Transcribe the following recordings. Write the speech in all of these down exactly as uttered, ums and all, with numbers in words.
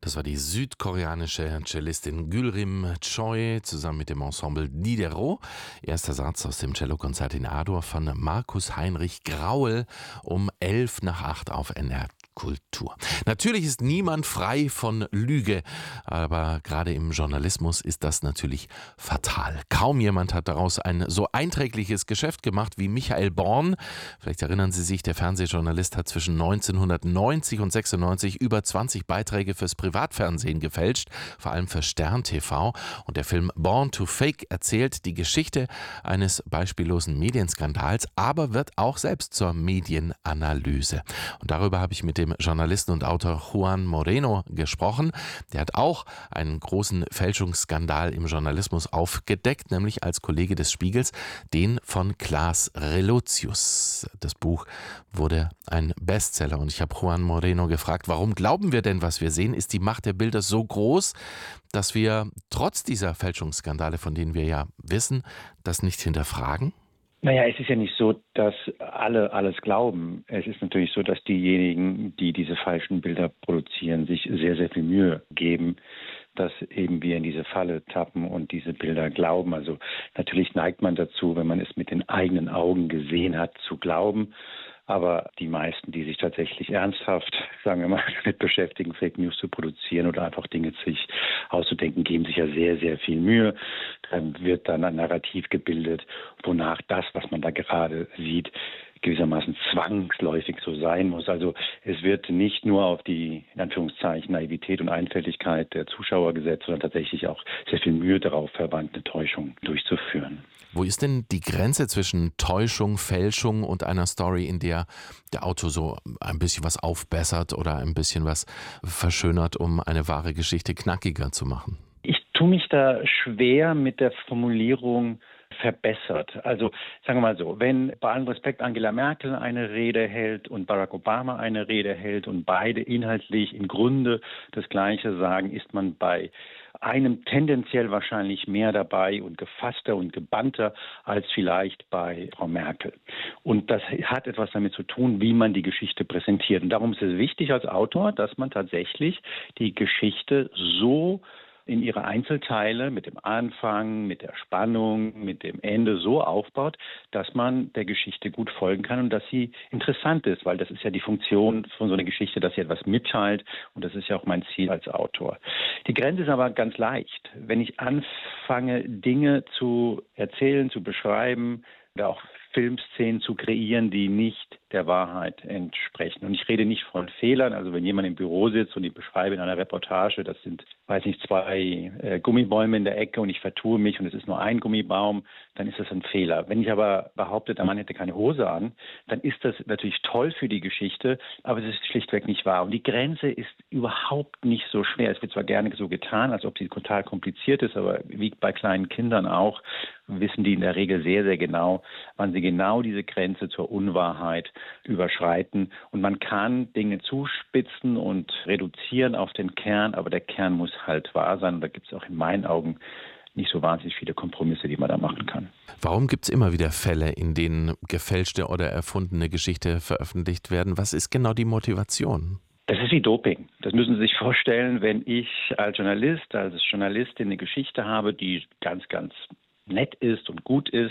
Das war die südkoreanische Cellistin Gülrim Choi zusammen mit dem Ensemble Diderot. Erster Satz aus dem Cellokonzert in A-Dur von Markus Heinrich Graul um elf nach acht auf N R Kultur. Natürlich ist niemand frei von Lüge, aber gerade im Journalismus ist das natürlich fatal. Kaum jemand hat daraus ein so einträgliches Geschäft gemacht wie Michael Born. Vielleicht erinnern Sie sich, der Fernsehjournalist hat zwischen neunzehnhundertneunzig und sechsundneunzig über zwanzig Beiträge fürs Privatfernsehen gefälscht, vor allem für Stern T V. Und der Film Born to Fake erzählt die Geschichte eines beispiellosen Medienskandals, aber wird auch selbst zur Medienanalyse. Und darüber habe ich mit dem Journalisten und Autor Juan Moreno gesprochen. Der hat auch einen großen Fälschungsskandal im Journalismus aufgedeckt, nämlich als Kollege des Spiegels, den von Klaas Relotius. Das Buch wurde ein Bestseller und ich habe Juan Moreno gefragt, warum glauben wir denn, was wir sehen? Ist die Macht der Bilder so groß, dass wir trotz dieser Fälschungsskandale, von denen wir ja wissen, das nicht hinterfragen? Naja, es ist ja nicht so, dass alle alles glauben. Es ist natürlich so, dass diejenigen, die diese falschen Bilder produzieren, sich sehr, sehr viel Mühe geben, dass eben wir in diese Falle tappen und diese Bilder glauben. Also natürlich neigt man dazu, wenn man es mit den eigenen Augen gesehen hat, zu glauben. Aber die meisten, die sich tatsächlich ernsthaft, sagen wir mal, damit beschäftigen, Fake News zu produzieren oder einfach Dinge sich auszudenken, geben sich ja sehr, sehr viel Mühe. Dann wird dann ein Narrativ gebildet, wonach das, was man da gerade sieht, gewissermaßen zwangsläufig so sein muss. Also es wird nicht nur auf die, in Anführungszeichen, Naivität und Einfältigkeit der Zuschauer gesetzt, sondern tatsächlich auch sehr viel Mühe darauf verwandt, eine Täuschung durchzuführen. Wo ist denn die Grenze zwischen Täuschung, Fälschung und einer Story, in der der Autor so ein bisschen was aufbessert oder ein bisschen was verschönert, um eine wahre Geschichte knackiger zu machen? Ich tue mich da schwer mit der Formulierung verbessert. Also sagen wir mal so, wenn bei allem Respekt Angela Merkel eine Rede hält und Barack Obama eine Rede hält und beide inhaltlich im Grunde das Gleiche sagen, ist man bei einem tendenziell wahrscheinlich mehr dabei und gefasster und gebannter als vielleicht bei Frau Merkel. Und das hat etwas damit zu tun, wie man die Geschichte präsentiert. Und darum ist es wichtig als Autor, dass man tatsächlich die Geschichte so in ihre Einzelteile mit dem Anfang, mit der Spannung, mit dem Ende so aufbaut, dass man der Geschichte gut folgen kann und dass sie interessant ist, weil das ist ja die Funktion von so einer Geschichte, dass sie etwas mitteilt und das ist ja auch mein Ziel als Autor. Die Grenze ist aber ganz leicht. Wenn ich anfange, Dinge zu erzählen, zu beschreiben oder auch Filmszenen zu kreieren, die nicht der Wahrheit entsprechen. Und ich rede nicht von Fehlern, also wenn jemand im Büro sitzt und ich beschreibe in einer Reportage, das sind, weiß nicht, zwei äh, Gummibäume in der Ecke und ich vertue mich und es ist nur ein Gummibaum, dann ist das ein Fehler. Wenn ich aber behaupte, der Mann hätte keine Hose an, dann ist das natürlich toll für die Geschichte, aber es ist schlichtweg nicht wahr. Und die Grenze ist überhaupt nicht so schwer. Es wird zwar gerne so getan, als ob sie total kompliziert ist, aber wie bei kleinen Kindern auch, wissen die in der Regel sehr, sehr genau, wann sie genau diese Grenze zur Unwahrheit überschreiten. Und man kann Dinge zuspitzen und reduzieren auf den Kern, aber der Kern muss halt wahr sein. Und da gibt es auch in meinen Augen nicht so wahnsinnig viele Kompromisse, die man da machen kann. Warum gibt es immer wieder Fälle, in denen gefälschte oder erfundene Geschichte veröffentlicht werden? Was ist genau die Motivation? Das ist wie Doping. Das müssen Sie sich vorstellen, wenn ich als Journalist, als Journalistin eine Geschichte habe, die ganz, ganz nett ist und gut ist.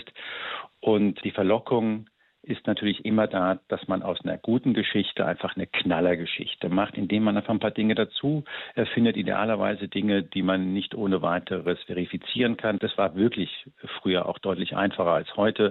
Und die Verlockung ist natürlich immer da, dass man aus einer guten Geschichte einfach eine Knallergeschichte macht, indem man einfach ein paar Dinge dazu erfindet, idealerweise Dinge, die man nicht ohne weiteres verifizieren kann. Das war wirklich früher auch deutlich einfacher als heute.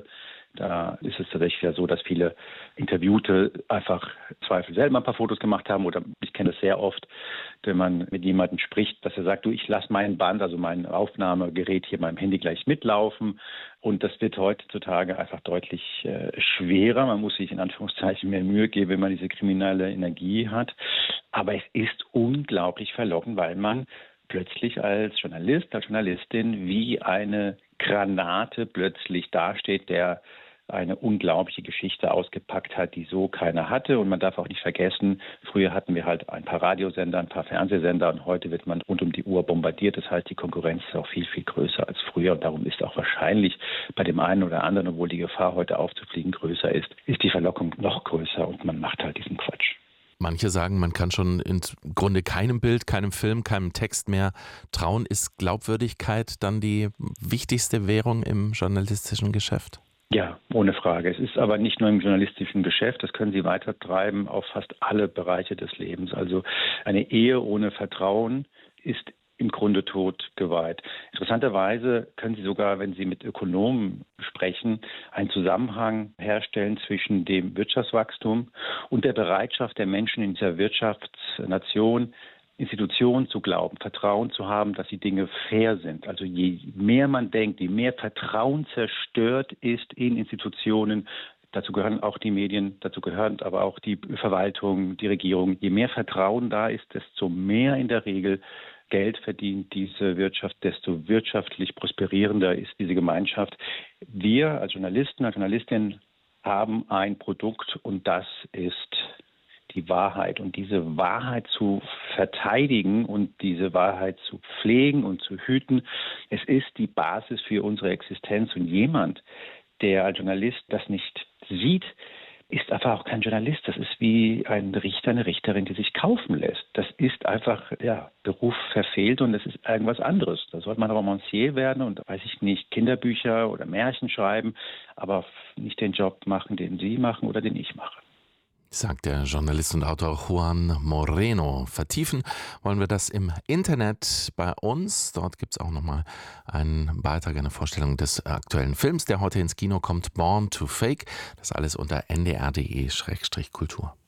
Da ist es tatsächlich ja so, dass viele Interviewte einfach Zweifel selber ein paar Fotos gemacht haben oder ich kenne das sehr oft, wenn man mit jemandem spricht, dass er sagt, du, ich lasse mein Band, also mein Aufnahmegerät hier meinem Handy gleich mitlaufen und das wird heutzutage einfach deutlich äh, schwerer. Man muss sich in Anführungszeichen mehr Mühe geben, wenn man diese kriminelle Energie hat. Aber es ist unglaublich verlockend, weil man plötzlich als Journalist, als Journalistin wie eine Granate plötzlich dasteht, der eine unglaubliche Geschichte ausgepackt hat, die so keiner hatte. Und man darf auch nicht vergessen, früher hatten wir halt ein paar Radiosender, ein paar Fernsehsender und heute wird man rund um die Uhr bombardiert. Das heißt, die Konkurrenz ist auch viel, viel größer als früher. Und darum ist auch wahrscheinlich bei dem einen oder anderen, obwohl die Gefahr heute aufzufliegen größer ist, ist die Verlockung noch größer und man macht halt diesen Quatsch. Manche sagen, man kann schon im Grunde keinem Bild, keinem Film, keinem Text mehr trauen. Ist Glaubwürdigkeit dann die wichtigste Währung im journalistischen Geschäft? Ja, ohne Frage. Es ist aber nicht nur im journalistischen Geschäft, das können Sie weitertreiben auf fast alle Bereiche des Lebens. Also eine Ehe ohne Vertrauen ist im Grunde tot geweiht. Interessanterweise können Sie sogar, wenn Sie mit Ökonomen sprechen, einen Zusammenhang herstellen zwischen dem Wirtschaftswachstum und der Bereitschaft der Menschen in dieser Wirtschaftsnation, Institutionen zu glauben, Vertrauen zu haben, dass die Dinge fair sind. Also je mehr man denkt, je mehr Vertrauen zerstört ist in Institutionen, dazu gehören auch die Medien, dazu gehören aber auch die Verwaltung, die Regierung. Je mehr Vertrauen da ist, desto mehr in der Regel Geld verdient diese Wirtschaft, desto wirtschaftlich prosperierender ist diese Gemeinschaft. Wir als Journalisten, als Journalistinnen haben ein Produkt und das ist die Wahrheit. Und diese Wahrheit zu verteidigen und diese Wahrheit zu pflegen und zu hüten, es ist die Basis für unsere Existenz. Und jemand, der als Journalist das nicht sieht, ist einfach auch kein Journalist. Das ist wie ein Richter, eine Richterin, die sich kaufen lässt. Das ist einfach, ja, Beruf verfehlt und das ist irgendwas anderes. Da sollte man Romancier werden und, weiß ich nicht, Kinderbücher oder Märchen schreiben, aber nicht den Job machen, den Sie machen oder den ich mache. Sagt der Journalist und Autor Juan Moreno. Vertiefen wollen wir das im Internet bei uns. Dort gibt es auch nochmal einen Beitrag, eine Vorstellung des aktuellen Films, der heute ins Kino kommt, Born to Fake. Das alles unter n d r punkt d e slash kultur.